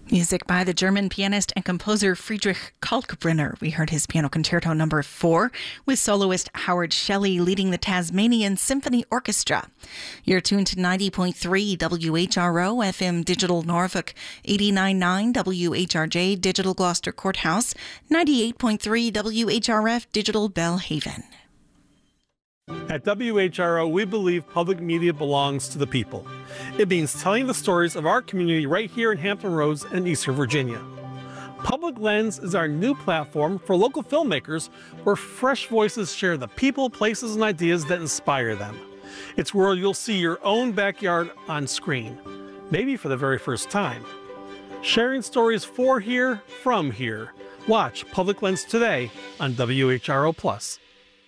Music by the German pianist and composer Friedrich Kalkbrenner. We heard his Piano Concerto No. 4 with soloist Howard Shelley leading the Tasmanian Symphony Orchestra. You're tuned to 90.3 WHRO FM Digital Norfolk, 89.9 WHRJ Digital Gloucester Courthouse, 98.3 WHRF Digital Bellhaven. At WHRO, we believe public media belongs to the people. It means telling the stories of our community right here in Hampton Roads and Eastern Virginia. Public Lens is our new platform for local filmmakers where fresh voices share the people, places, and ideas that inspire them. It's where you'll see your own backyard on screen, maybe for the very first time. Sharing stories for here, from here. Watch Public Lens today on WHRO+.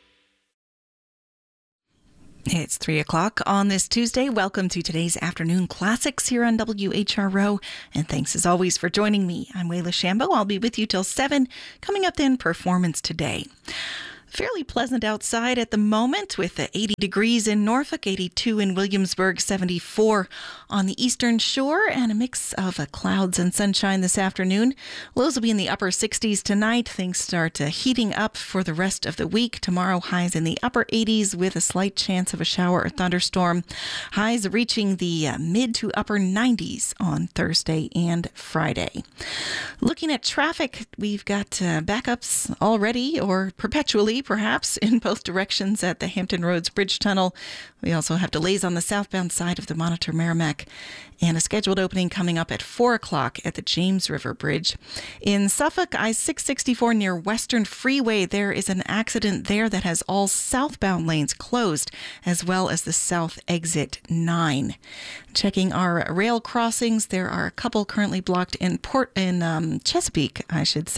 It's 3 o'clock on this Tuesday. Welcome to today's Afternoon Classics here on WHRO. And thanks as always for joining me. I'm Wayla Shambo. I'll be with you till 7. Coming up then, Performance Today. Fairly pleasant outside at the moment with 80 degrees in Norfolk, 82 in Williamsburg, 74 on the eastern shore, and a mix of clouds and sunshine this afternoon. Lows will be in the upper 60s tonight. Things start heating up for the rest of the week. Tomorrow, highs in the upper 80s with a slight chance of a shower or thunderstorm. Highs reaching the mid to upper 90s on Thursday and Friday. Looking at traffic, we've got backups already or perpetually, perhaps, in both directions at the Hampton Roads Bridge Tunnel. We also have delays on the southbound side of the Monitor Merrimack and a scheduled opening coming up at 4 o'clock at the James River Bridge. In Suffolk, I-664 near Western Freeway, there is an accident there that has all southbound lanes closed, as well as the south exit 9. Checking our rail crossings, there are a couple currently blocked in Chesapeake, I should say.